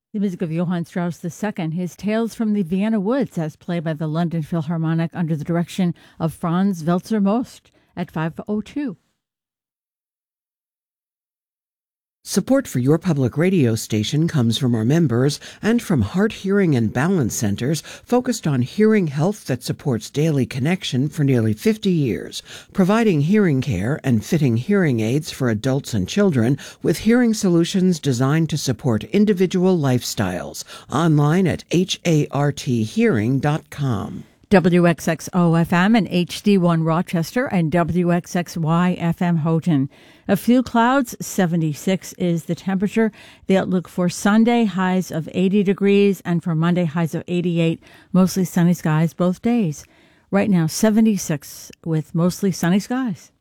The music of Johann Strauss II, his Tales from the Vienna Woods, as played by the London Philharmonic under the direction of Franz Welser-Most at 5:02. Support for your public radio station comes from our members and from Heart, Hearing, and Balance Centers focused on hearing health that supports daily connection for nearly 50 years, providing hearing care and fitting hearing aids for adults and children with hearing solutions designed to support individual lifestyles. Online at harthearing.com. WXXO-FM and HD1 Rochester and WXXY-FM Houghton. A few clouds, 76 is the temperature. The outlook for Sunday, highs of 80 degrees, and for Monday, highs of 88. Mostly sunny skies both days. Right now, 76 with mostly sunny skies.